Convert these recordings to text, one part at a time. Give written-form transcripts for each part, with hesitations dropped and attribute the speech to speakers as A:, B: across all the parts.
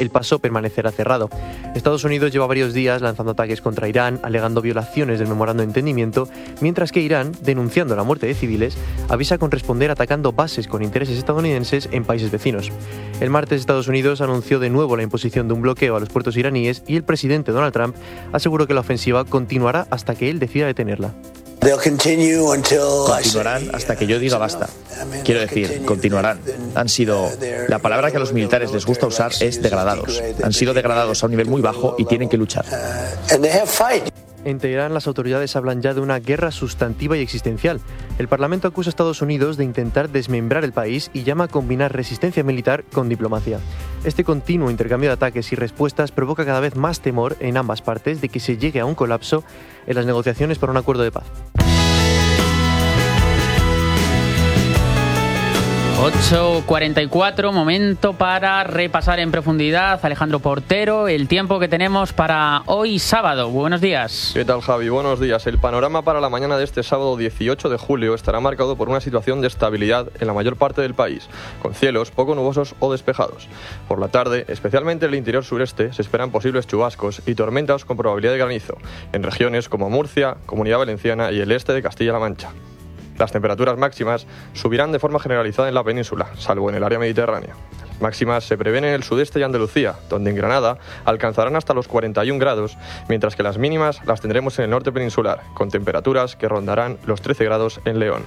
A: el paso permanecerá cerrado. Estados Unidos lleva varios días lanzando ataques contra Irán, alegando violaciones del memorando de entendimiento, mientras que Irán, denunciando la muerte de civiles, avisa con responder atacando bases con intereses estadounidenses en países vecinos. El martes Estados Unidos anunció de nuevo la imposición de un bloqueo a los puertos iraníes y el presidente Donald Trump aseguró que la ofensiva continuará hasta que él decida detenerla.
B: Continuarán hasta que yo diga basta. Quiero decir, continuarán. La palabra que a los militares les gusta usar es degradados. Han sido degradados a un nivel muy bajo y tienen que luchar.
A: En Teherán, las autoridades hablan ya de una guerra sustantiva y existencial. El Parlamento acusa a Estados Unidos de intentar desmembrar el país y llama a combinar resistencia militar con diplomacia. Este continuo intercambio de ataques y respuestas provoca cada vez más temor en ambas partes de que se llegue a un colapso en las negociaciones para un acuerdo de paz.
C: 8:44, momento para repasar en profundidad, Alejandro Portero, el tiempo que tenemos para hoy sábado. Buenos días.
D: ¿Qué tal, Javi? Buenos días. El panorama para la mañana de este sábado 18 de julio estará marcado por una situación de estabilidad en la mayor parte del país, con cielos poco nubosos o despejados. Por la tarde, especialmente en el interior sureste, se esperan posibles chubascos y tormentas con probabilidad de granizo, en regiones como Murcia, Comunidad Valenciana y el este de Castilla-La Mancha. Las temperaturas máximas subirán de forma generalizada en la península, salvo en el área mediterránea. Las máximas se prevén en el sudeste y Andalucía, donde en Granada alcanzarán hasta los 41 grados, mientras que las mínimas las tendremos en el norte peninsular, con temperaturas que rondarán los 13 grados en León.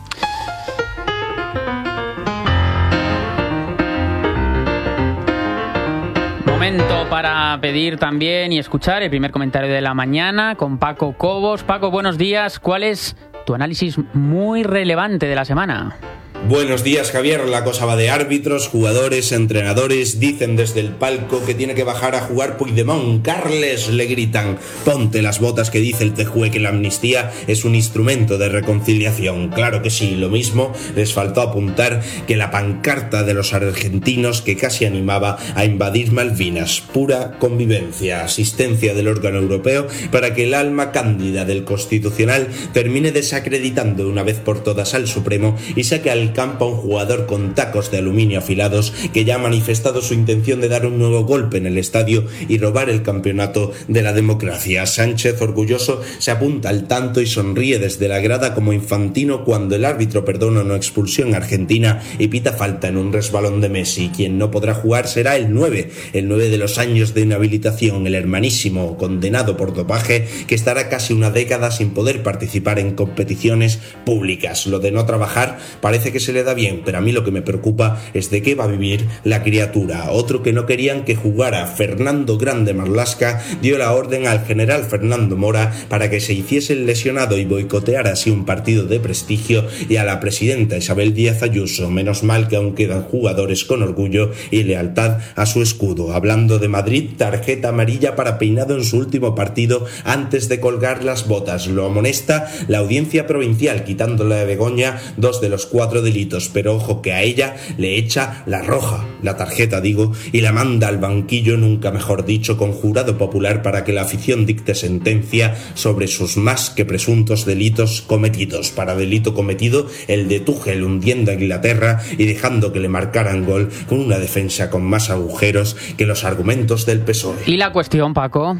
C: Momento para pedir también y escuchar el primer comentario de la mañana con Paco Cobos. Paco, buenos días. ¿Cuál es tu análisis muy relevante de la semana?
E: Buenos días, Javier. La cosa va de árbitros, jugadores, entrenadores. Dicen desde el palco que tiene que bajar a jugar Puigdemont. Carles, le gritan. Ponte las botas, que dice el TJUE que la amnistía es un instrumento de reconciliación. Claro que sí, lo mismo les faltó apuntar que la pancarta de los argentinos que casi animaba a invadir Malvinas. Pura convivencia, asistencia del órgano europeo para que el alma cándida del Constitucional termine desacreditando de una vez por todas al Supremo y saque al campo a un jugador con tacos de aluminio afilados que ya ha manifestado su intención de dar un nuevo golpe en el estadio y robar el campeonato de la democracia. Sánchez, orgulloso, se apunta al tanto y sonríe desde la grada como infantino cuando el árbitro perdona una expulsión argentina y pita falta en un resbalón de Messi. Quien no podrá jugar será el 9 de los años de inhabilitación, el hermanísimo condenado por dopaje que estará casi una década sin poder participar en competiciones públicas. Lo de no trabajar parece que se le da bien, pero a mí lo que me preocupa es de qué va a vivir la criatura. Otro que no querían que jugara, Fernando Grande Marlaska, dio la orden al general Fernando Mora para que se hiciese el lesionado y boicoteara así un partido de prestigio, y a la presidenta Isabel Díaz Ayuso. Menos mal que aún quedan jugadores con orgullo y lealtad a su escudo. Hablando de Madrid, tarjeta amarilla para Peinado en su último partido antes de colgar las botas. Lo amonesta la audiencia provincial, quitándole a Begoña 2 de los 4 delitos, pero ojo que a ella le echa la roja, la tarjeta digo, y la manda al banquillo, nunca mejor dicho, con jurado popular para que la afición dicte sentencia sobre sus más que presuntos delitos cometidos. Para delito cometido, el de Tuchel hundiendo a Inglaterra y dejando que le marcaran gol con una defensa con más agujeros que los argumentos del PSOE.
C: ¿Y la cuestión, Paco?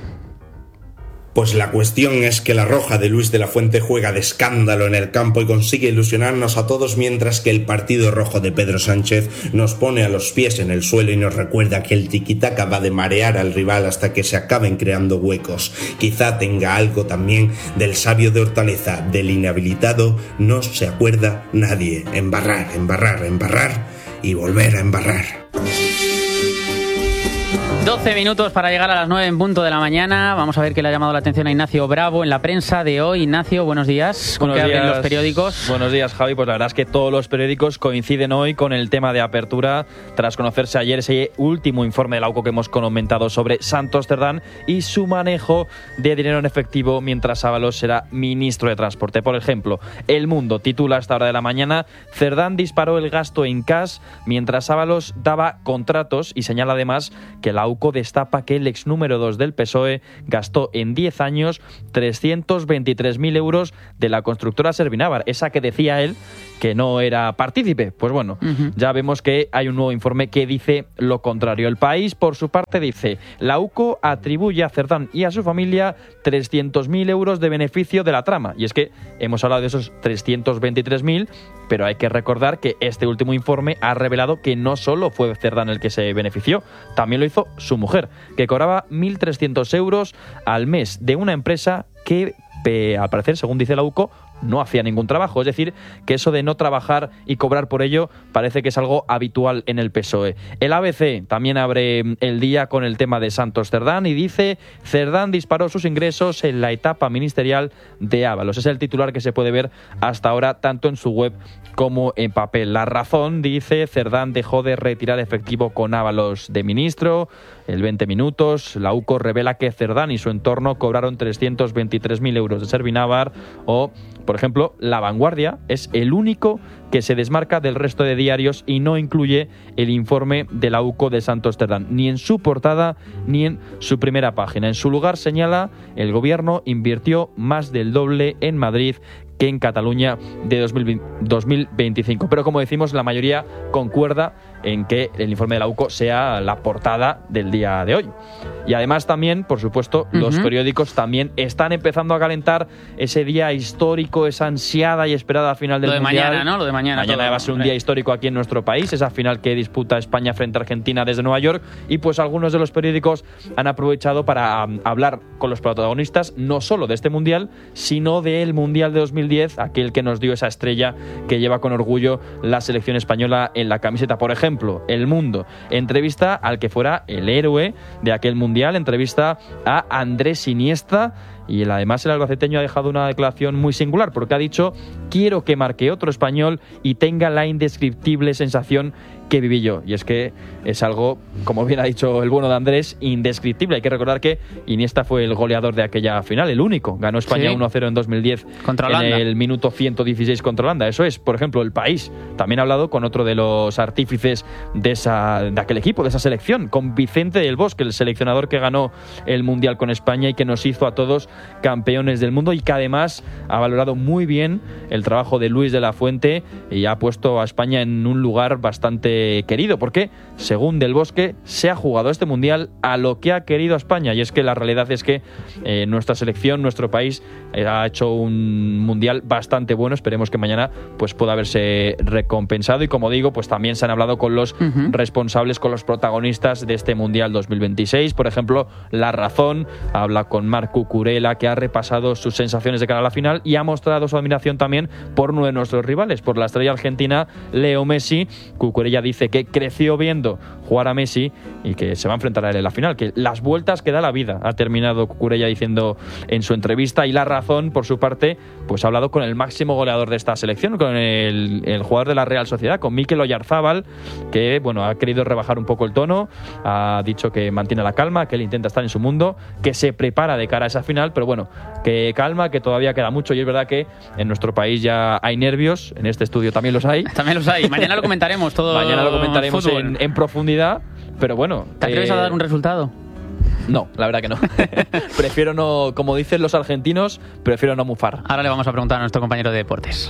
E: Pues la cuestión es que la roja de Luis de la Fuente juega de escándalo en el campo y consigue ilusionarnos a todos, mientras que el partido rojo de Pedro Sánchez nos pone a los pies en el suelo y nos recuerda que el tiquitaca va de marear al rival hasta que se acaben creando huecos. Quizá tenga algo también del sabio de Hortaleza: del inhabilitado no se acuerda nadie. Embarrar, embarrar, embarrar y volver a embarrar.
C: 12 minutos para llegar a las 9 en punto de la mañana. Vamos a ver qué le ha llamado la atención a Ignacio Bravo en la prensa de hoy. Ignacio, buenos días. ¿Con qué abren los periódicos?
F: Buenos días, Javi. Pues la verdad es que todos los periódicos coinciden hoy con el tema de apertura, tras conocerse ayer ese último informe de la UCO que hemos comentado sobre Santos Cerdán y su manejo de dinero en efectivo mientras Ábalos será ministro de Transporte. Por ejemplo, El Mundo titula a esta hora de la mañana: Cerdán disparó el gasto en cash mientras Ábalos daba contratos, y señala además que la UCO UCO destapa que el ex número 2 del PSOE gastó en 10 años 323.000 euros de la constructora Servinavar, esa que decía él que no era partícipe. Pues bueno, ya vemos que hay un nuevo informe que dice lo contrario. El País, por su parte, dice: la UCO atribuye a Cerdán y a su familia 300.000 euros de beneficio de la trama. Y es que hemos hablado de esos 323.000, pero hay que recordar que este último informe ha revelado que no solo fue Cerdán el que se benefició, también lo hizo su mujer, que cobraba 1.300 euros al mes de una empresa que, al parecer, según dice la UCO, no hacía ningún trabajo. Es decir, que eso de no trabajar y cobrar por ello parece que es algo habitual en el PSOE. El ABC también abre el día con el tema de Santos Cerdán y dice: Cerdán disparó sus ingresos en la etapa ministerial de Ábalos. Es el titular que se puede ver hasta ahora tanto en su web como en papel. La Razón dice: Cerdán dejó de retirar efectivo con Ábalos de ministro. El 20 minutos, la UCO revela que Cerdán y su entorno cobraron 323.000 euros de Servinavar. O, por ejemplo, La Vanguardia es el único que se desmarca del resto de diarios y no incluye el informe de la UCO de Santos Cerdán, ni en su portada ni en su primera página. En su lugar señala: el gobierno invirtió más del doble en Madrid que en Cataluña de 2025. Pero como decimos, la mayoría concuerda en que el informe de la UCO sea la portada del día de hoy. Y además también, por supuesto, los periódicos también están empezando a calentar ese día histórico, esa ansiada y esperada final del Mundial.
C: Lo de mañana, ¿no? Lo de mañana.
F: Mañana va a ser un día histórico aquí en nuestro país, esa final que disputa España frente a Argentina desde Nueva York. Y pues algunos de los periódicos han aprovechado para hablar con los protagonistas, no solo de este Mundial, sino del Mundial de 2010, aquel que nos dio esa estrella que lleva con orgullo la selección española en la camiseta. Por ejemplo, El Mundo entrevista al que fuera el héroe de aquel Mundial, entrevista a Andrés Iniesta. Y además el albaceteño ha dejado una declaración muy singular, porque ha dicho: quiero que marque otro español y tenga la indescriptible sensación que viví yo. Y es que es algo, como bien ha dicho el bueno de Andrés, indescriptible. Hay que recordar que Iniesta fue el goleador de aquella final, el único. Ganó España 1-0 en 2010 contra Holanda, en el minuto 116 contra Holanda. Eso es. Por ejemplo, El País también ha hablado con otro de los artífices de aquel equipo, de esa selección, con Vicente del Bosque, el seleccionador que ganó el Mundial con España y que nos hizo a todos campeones del mundo, y que además ha valorado muy bien el trabajo de Luis de la Fuente y ha puesto a España en un lugar bastante querido, porque según Del Bosque se ha jugado este Mundial a lo que ha querido España. Y es que la realidad es que nuestra selección, nuestro país, ha hecho un Mundial bastante bueno. Esperemos que mañana pues pueda haberse recompensado. Y como digo, pues también se han hablado con los responsables, con los protagonistas de este Mundial 2026. Por ejemplo, La Razón habla con Marc Cucurella, que ha repasado sus sensaciones de cara a la final y ha mostrado su admiración también por uno de nuestros rivales, por la estrella argentina Leo Messi. Cucurella dice que creció viendo jugar a Messi y que se va a enfrentar a él en la final, que las vueltas que da la vida, ha terminado Cucurella diciendo en su entrevista. Y La Razón, por su parte, pues ha hablado con el máximo goleador de esta selección, con el jugador de la Real Sociedad, con Mikel Oyarzábal, que bueno, ha querido rebajar un poco el tono, ha dicho que mantiene la calma, que él intenta estar en su mundo, que se prepara de cara a esa final, pero bueno, que calma, que todavía queda mucho. Y es verdad que en nuestro país ya hay nervios, en este estudio también los hay.
C: También los hay. Mañana lo comentaremos todo.
F: Mañana lo comentaremos en profundidad, pero bueno.
C: ¿Te atreves a dar un resultado?
F: No, la verdad que no. Prefiero no, como dicen los argentinos, prefiero no mufar.
C: Ahora le vamos a preguntar a nuestro compañero de deportes.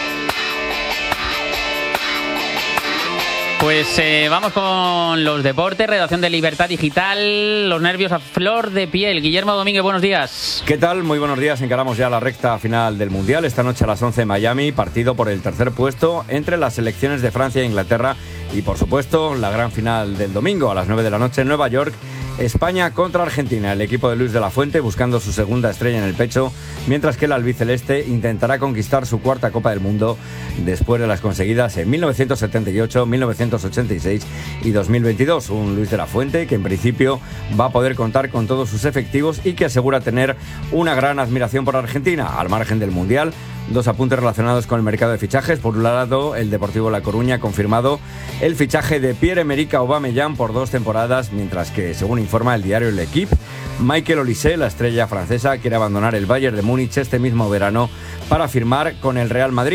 C: Pues vamos con los deportes, redacción de Libertad Digital, los nervios a flor de piel. Guillermo Domínguez, buenos días.
G: ¿Qué tal? Muy buenos días. Encaramos ya la recta final del Mundial. Esta noche a las 11 en Miami, partido por el tercer puesto entre las selecciones de Francia e Inglaterra. Y por supuesto, la gran final del domingo a las 9 de la noche en Nueva York. España contra Argentina, el equipo de Luis de la Fuente buscando su segunda estrella en el pecho, mientras que el albiceleste intentará conquistar su cuarta Copa del Mundo después de las conseguidas en 1978, 1986 y 2022. Un Luis de la Fuente que en principio va a poder contar con todos sus efectivos y que asegura tener una gran admiración por Argentina, al margen del Mundial. Dos apuntes relacionados con el mercado de fichajes. Por un lado, el Deportivo La Coruña ha confirmado el fichaje de Pierre-Emerick Aubameyang por 2 temporadas, mientras que, según informa el diario L'Equipe, Michael Olise, la estrella francesa, quiere abandonar el Bayern de Múnich este mismo verano para firmar con el Real Madrid.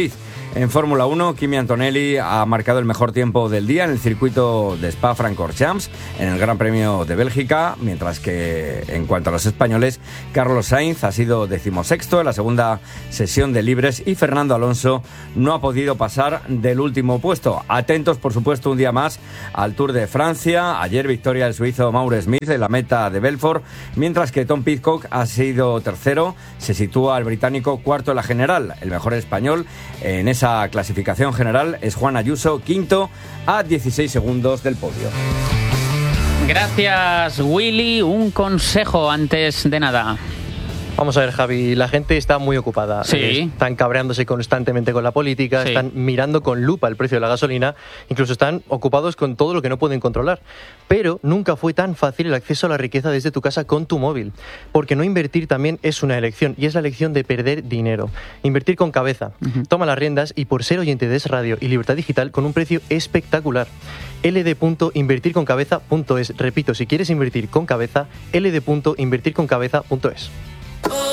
G: En Fórmula 1, Kimi Antonelli ha marcado el mejor tiempo del día en el circuito de Spa-Francorchamps, en el Gran Premio de Bélgica, mientras que en cuanto a los españoles, Carlos Sainz ha sido 16º en la segunda sesión de libres y Fernando Alonso no ha podido pasar del último puesto. Atentos, por supuesto, un día más al Tour de Francia. Ayer victoria del suizo Mauro Smith en la meta de Belfort, mientras que Tom Pidcock ha sido tercero. Se sitúa el británico cuarto en la general. El mejor español en esa clasificación general es Juan Ayuso, quinto a 16 segundos del podio.
C: Gracias, Willy. Un consejo antes de nada.
A: Vamos a ver, Javi, la gente está muy ocupada.
C: Sí.
A: Están cabreándose constantemente con la política,
C: Sí.
A: están mirando con lupa el precio de la gasolina, incluso están ocupados con todo lo que no pueden controlar. Pero nunca fue tan fácil el acceso a la riqueza desde tu casa con tu móvil, porque no invertir también es una elección, y es la elección de perder dinero. Invertir con cabeza. Toma las riendas y por ser oyente de Es Radio y Libertad Digital con un precio espectacular. ld.invertirconcabeza.es. Repito, si quieres invertir con cabeza, ld.invertirconcabeza.es.